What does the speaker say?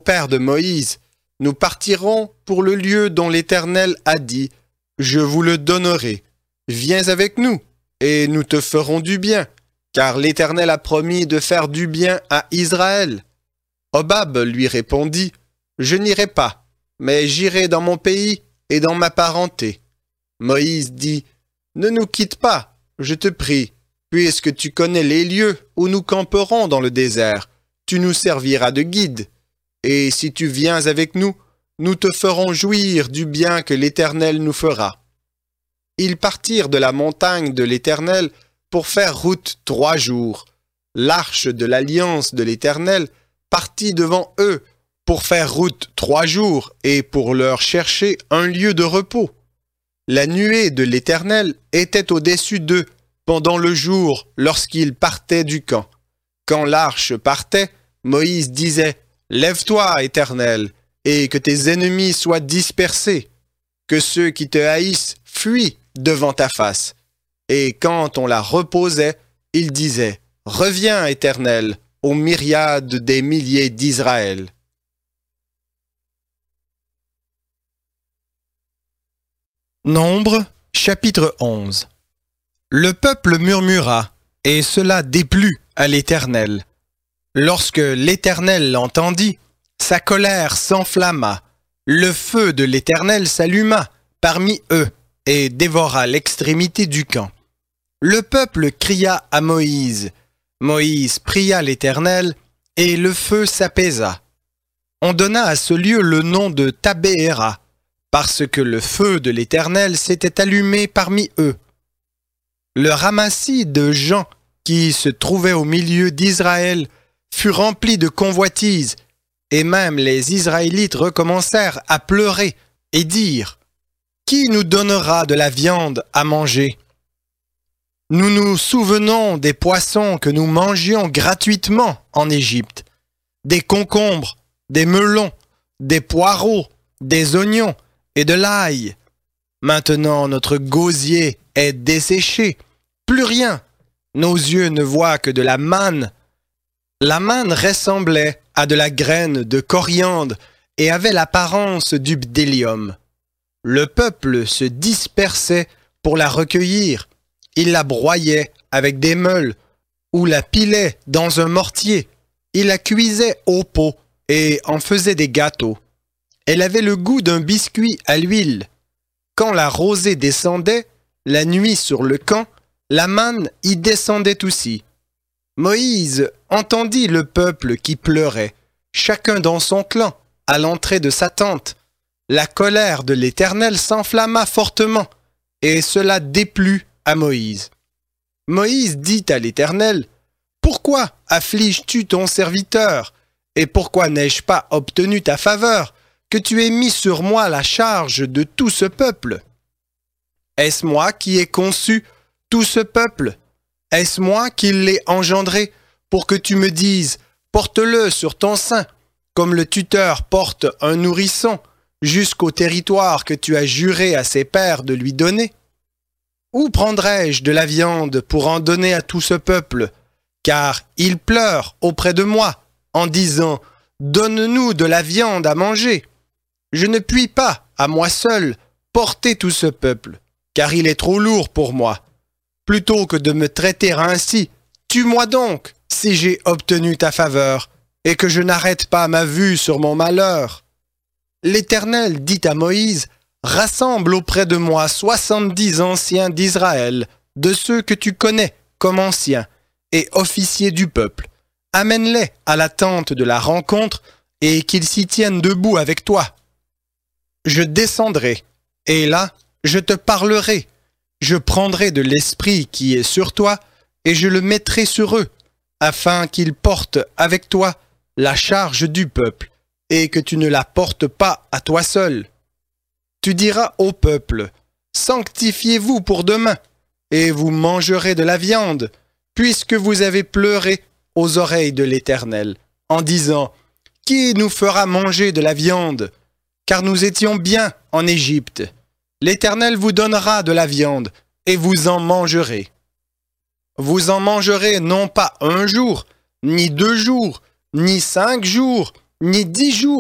père de Moïse, nous partirons pour le lieu dont l'Éternel a dit, « Je vous le donnerai. Viens avec nous, et nous te ferons du bien, car l'Éternel a promis de faire du bien à Israël. » Hobab lui répondit, « Je n'irai pas, mais j'irai dans mon pays et dans ma parenté. » Moïse dit, « Ne nous quitte pas, je te prie, puisque tu connais les lieux où nous camperons dans le désert. Tu nous serviras de guide. Et si tu viens avec nous, nous te ferons jouir du bien que l'Éternel nous fera. » Ils partirent de la montagne de l'Éternel pour faire route 3 jours. L'arche de l'alliance de l'Éternel partit devant eux pour faire route 3 jours et pour leur chercher un lieu de repos. La nuée de l'Éternel était au-dessus d'eux pendant le jour lorsqu'ils partaient du camp. Quand l'arche partait, Moïse disait, « Lève-toi, Éternel, et que tes ennemis soient dispersés, que ceux qui te haïssent fuient devant ta face. » Et quand on la reposait, il disait, « Reviens, Éternel, aux myriades des milliers d'Israël. » Nombre, chapitre 11. Le peuple murmura, et cela déplut à l'Éternel. Lorsque l'Éternel l'entendit, sa colère s'enflamma. Le feu de l'Éternel s'alluma parmi eux et dévora l'extrémité du camp. Le peuple cria à Moïse. Moïse pria l'Éternel, et le feu s'apaisa. On donna à ce lieu le nom de Tabéhéra, parce que le feu de l'Éternel s'était allumé parmi eux. Le ramassis de gens qui se trouvaient au milieu d'Israël fut rempli de convoitise, et même les Israélites recommencèrent à pleurer et dire, « Qui nous donnera de la viande à manger ?» Nous nous souvenons des poissons que nous mangions gratuitement en Égypte, des concombres, des melons, des poireaux, des oignons et de l'ail. Maintenant notre gosier est desséché, plus rien. Nos yeux ne voient que de la manne. La manne ressemblait à de la graine de coriandre et avait l'apparence du bdellium. Le peuple se dispersait pour la recueillir. Il la broyait avec des meules ou la pilait dans un mortier. Il la cuisait au pot et en faisait des gâteaux. Elle avait le goût d'un biscuit à l'huile. Quand la rosée descendait, la nuit sur le camp, la manne y descendait aussi. Moïse entendit le peuple qui pleurait, chacun dans son clan, à l'entrée de sa tente. La colère de l'Éternel s'enflamma fortement, et cela déplut à Moïse. Moïse dit à l'Éternel, « Pourquoi affliges-tu ton serviteur? Et pourquoi n'ai-je pas obtenu ta faveur, que tu aies mis sur moi la charge de tout ce peuple? Est-ce moi qui ai conçu tout ce peuple? Est-ce moi qui l'ai engendré pour que tu me dises, porte-le sur ton sein, comme le tuteur porte un nourrisson, jusqu'au territoire que tu as juré à ses pères de lui donner? Où prendrai-je de la viande pour en donner à tout ce peuple? Car ils pleurent auprès de moi, en disant, donne-nous de la viande à manger. Je ne puis pas, à moi seul, porter tout ce peuple, car il est trop lourd pour moi. Plutôt que de me traiter ainsi, tue-moi donc, si j'ai obtenu ta faveur, et que je n'arrête pas ma vue sur mon malheur. » L'Éternel dit à Moïse, « Rassemble auprès de moi 70 anciens d'Israël, de ceux que tu connais comme anciens, et officiers du peuple. Amène-les à la tente de la rencontre, et qu'ils s'y tiennent debout avec toi. Je descendrai, et là, je te parlerai. Je prendrai de l'esprit qui est sur toi, et je le mettrai sur eux, afin qu'ils portent avec toi la charge du peuple, et que tu ne la portes pas à toi seul. Tu diras au peuple, sanctifiez-vous pour demain, et vous mangerez de la viande, puisque vous avez pleuré aux oreilles de l'Éternel, en disant, qui nous fera manger de la viande? Car nous étions bien en Égypte. L'Éternel vous donnera de la viande, et vous en mangerez. Vous en mangerez non pas 1 jour, ni 2 jours, ni 5 jours, ni 10 jours,